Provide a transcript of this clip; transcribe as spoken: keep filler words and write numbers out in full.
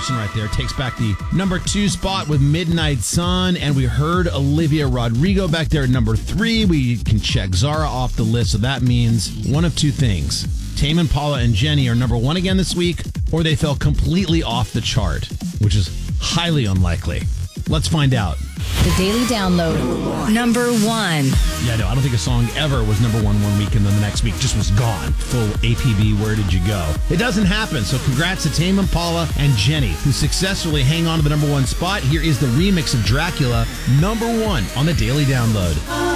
Larson right there takes back the number two spot with Midnight Sun, and we heard Olivia Rodrigo back there at number three. We can check Zara off the list, so that means one of two things. Tame Impala and Jenny are number one again this week, or they fell completely off the chart, which is highly unlikely. Let's find out. The Daily Download. Number one. Yeah, no, I don't think a song ever was number one one week and then the next week just was gone. Full A P B, where did you go? It doesn't happen, so congrats to Tame Impala and Jenny, who successfully hang on to the number one spot. Here is the remix of Dracula, number one on the Daily Download.